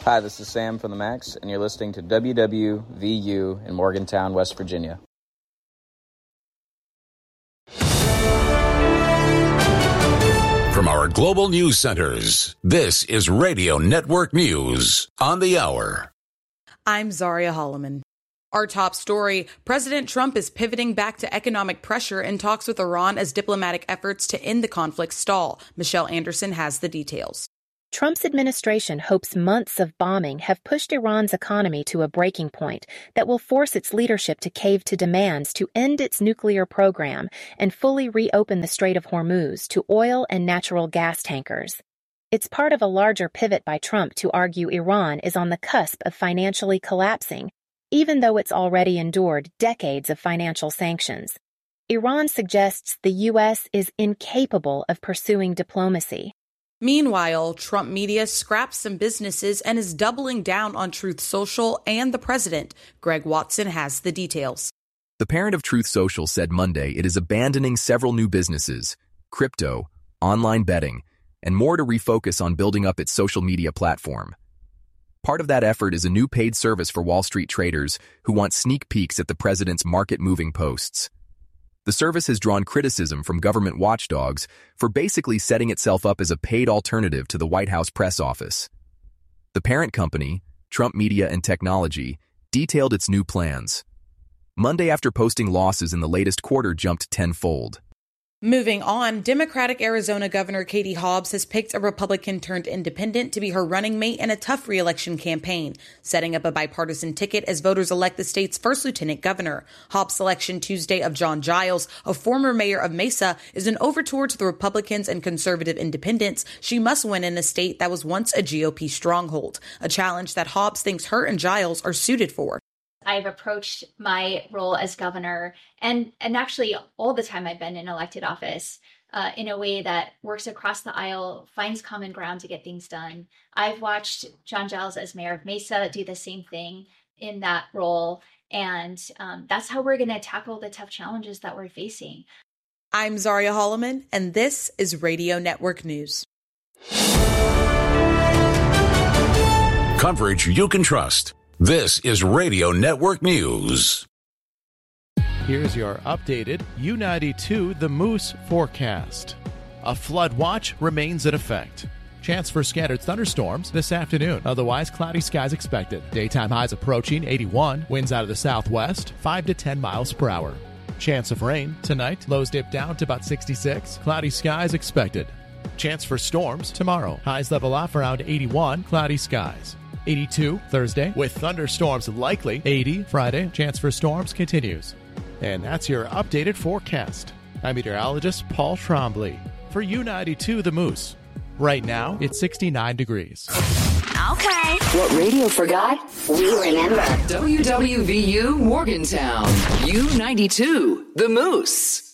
Hi, this is Sam from the Max, and you're listening to WWVU in Morgantown, West Virginia. From our global news centers, this is Radio Network News on the Hour. I'm Zaria Holloman. Our top story, President Trump is pivoting back to economic pressure and talks with Iran as diplomatic efforts to end the conflict stall. Michelle Anderson has the details. Trump's administration hopes months of bombing have pushed Iran's economy to a breaking point that will force its leadership to cave to demands to end its nuclear program and fully reopen the Strait of Hormuz to oil and natural gas tankers. It's part of a larger pivot by Trump to argue Iran is on the cusp of financially collapsing, even though it's already endured decades of financial sanctions. Iran suggests the U.S. is incapable of pursuing diplomacy. Meanwhile, Trump media scraps some businesses and is doubling down on Truth Social and the president. Greg Watson has the details. The parent of Truth Social said Monday it is abandoning several new businesses, crypto, online betting, and more to refocus on building up its social media platform. Part of that effort is a new paid service for Wall Street traders who want sneak peeks at the president's market-moving posts. The service has drawn criticism from government watchdogs for basically setting itself up as a paid alternative to the White House press office. The parent company, Trump Media and Technology, detailed its new plans. Monday, after posting losses in the latest quarter, jumped tenfold. Moving on, Democratic Arizona Governor Katie Hobbs has picked a Republican-turned-independent to be her running mate in a tough re-election campaign, setting up a bipartisan ticket as voters elect the state's first lieutenant governor. Hobbs' selection Tuesday of John Giles, a former mayor of Mesa, is an overture to the Republicans and conservative independents. She must win in a state that was once a GOP stronghold, a challenge that Hobbs thinks her and Giles are suited for. I've approached my role as governor and actually all the time I've been in elected office in a way that works across the aisle, finds common ground to get things done. I've watched John Giles as mayor of Mesa do the same thing in that role. And that's how we're going to tackle the tough challenges that we're facing. I'm Zaria Holloman, and this is Radio Network News. Coverage you can trust. This is Radio Network News. Here's your updated U92 The Moose forecast. A flood watch remains in effect. Chance for scattered thunderstorms this afternoon. Otherwise, cloudy skies expected. Daytime highs approaching 81. Winds out of the southwest, 5 to 10 miles per hour. Chance of rain tonight. Lows dip down to about 66. Cloudy skies expected. Chance for storms tomorrow. Highs level off around 81. Cloudy skies. 82 Thursday with thunderstorms likely. 80 Friday. Chance for storms continues. And that's your updated forecast. I'm meteorologist Paul Trombley for U92 The Moose. Right now, it's 69 degrees. Okay. What radio forgot, we remember. WWVU Morgantown. U92 The Moose.